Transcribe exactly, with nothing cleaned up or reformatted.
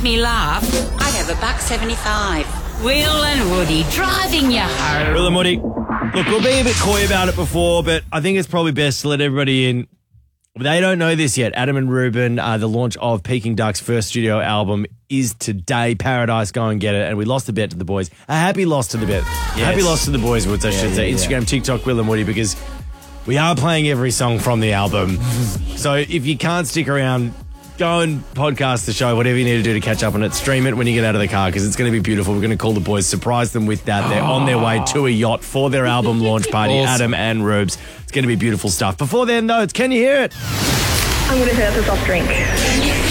me laugh, I'd have a buck seventy-five. Will and Woody driving you home. Will and Woody. Look, we'll be a bit coy about it before, but I think it's probably best to let everybody in. They don't know this yet. Adam and Ruben, uh, the launch of Peking Duck's first studio album is today. Paradise, go and get it. And we lost a bet to the boys. A happy loss to the bet. Yes. A happy loss to the boys, Woods, I yeah, should say. Yeah, Instagram, yeah. TikTok, Will and Woody, because we are playing every song from the album. So if you can't stick around, go and podcast the show, whatever you need to do to catch up on it. Stream it when you get out of the car because it's going to be beautiful. We're going to call the boys, surprise them with that. They're on their way to a yacht for their album launch party. Awesome. Adam and Rubes. It's going to be beautiful stuff. Before then, though, it's Can You Hear It? I'm going to hit up a soft drink.